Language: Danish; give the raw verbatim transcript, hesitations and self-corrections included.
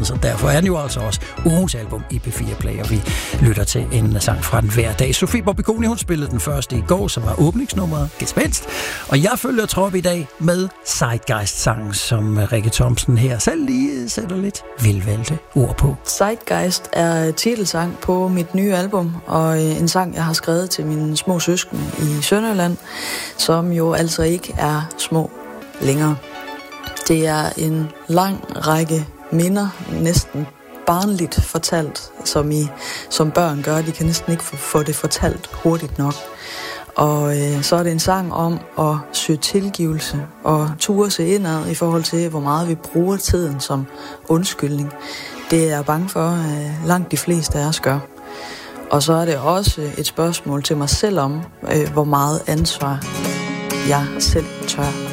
så derfor er den jo altså også ugens album i P fire Play, og vi lytter til en sang fra den hver dag. Sofie Bobigoni, hun spillede den første i går, som var åbningsnummeret Gespenst, og jeg følger trop i dag med Zeitgeist-sangen, som Rikke Thomsen her selv lige sætter lidt velvalgte ord på. Zeitgeist er titelsang på mit nye album, og en sang, jeg har skrevet til mine små søskende i Sønderjylland, som jo altså ikke er små længere. Det er en lang række minder, næsten barnligt fortalt, som, I, som børn gør. De kan næsten ikke få det fortalt hurtigt nok. Og øh, så er det en sang om at søge tilgivelse og ture sig indad i forhold til, hvor meget vi bruger tiden som undskyldning. Det er jeg bange for, at langt de fleste af os gør. Og så er det også et spørgsmål til mig selv om, øh, hvor meget ansvar jeg selv tør